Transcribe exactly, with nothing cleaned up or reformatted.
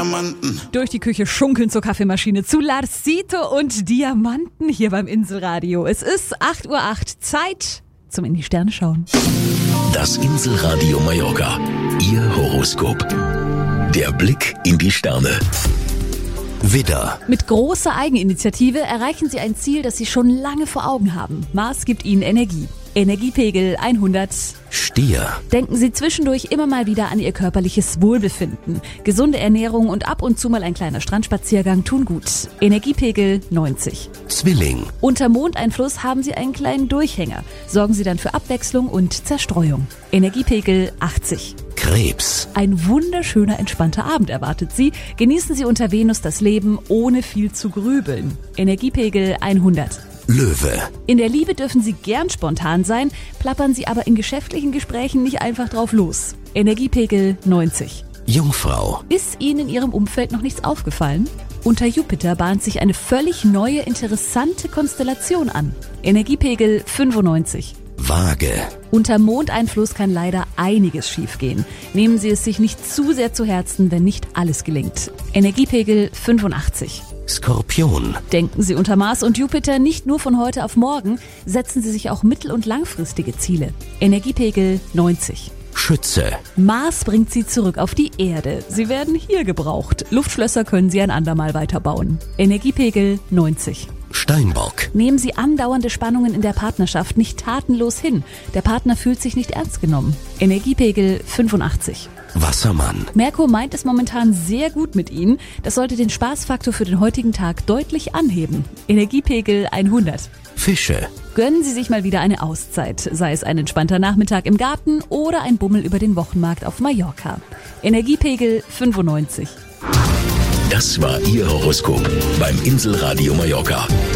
Diamanten. Durch die Küche schunkeln zur Kaffeemaschine zu Larsito und Diamanten hier beim Inselradio. Es ist acht Uhr acht, Zeit zum in die Sterne schauen. Das Inselradio Mallorca, Ihr Horoskop. Der Blick in die Sterne. Widder. Mit großer Eigeninitiative erreichen Sie ein Ziel, das Sie schon lange vor Augen haben. Mars gibt Ihnen Energie. Energiepegel hundert. Stier. Denken Sie zwischendurch immer mal wieder an Ihr körperliches Wohlbefinden. Gesunde Ernährung und ab und zu mal ein kleiner Strandspaziergang tun gut. Energiepegel neunzig. Zwilling. Unter Mondeinfluss haben Sie einen kleinen Durchhänger. Sorgen Sie dann für Abwechslung und Zerstreuung. Energiepegel achtzig. Krebs. Ein wunderschöner, entspannter Abend erwartet Sie. Genießen Sie unter Venus das Leben, ohne viel zu grübeln. Energiepegel hundert. Löwe. In der Liebe dürfen Sie gern spontan sein, plappern Sie aber in geschäftlichen Gesprächen nicht einfach drauf los. Energiepegel neunzig. Jungfrau. Ist Ihnen in Ihrem Umfeld noch nichts aufgefallen? Unter Jupiter bahnt sich eine völlig neue, interessante Konstellation an. Energiepegel fünfundneunzig. Waage. Unter Mondeinfluss kann leider einiges schiefgehen. Nehmen Sie es sich nicht zu sehr zu Herzen, wenn nicht alles gelingt. Energiepegel fünfundachtzig. Skorpion. Denken Sie unter Mars und Jupiter nicht nur von heute auf morgen, setzen Sie sich auch mittel- und langfristige Ziele. Energiepegel neunzig. Schütze. Mars bringt Sie zurück auf die Erde. Sie werden hier gebraucht. Luftschlösser können Sie ein andermal weiterbauen. Energiepegel neunzig. Steinbock. Nehmen Sie andauernde Spannungen in der Partnerschaft nicht tatenlos hin. Der Partner fühlt sich nicht ernst genommen. Energiepegel fünfundachtzig. Wassermann. Merkur meint es momentan sehr gut mit Ihnen. Das sollte den Spaßfaktor für den heutigen Tag deutlich anheben. Energiepegel hundert. Fische. Gönnen Sie sich mal wieder eine Auszeit, sei es ein entspannter Nachmittag im Garten oder ein Bummel über den Wochenmarkt auf Mallorca. Energiepegel fünfundneunzig. Das war Ihr Horoskop beim Inselradio Mallorca.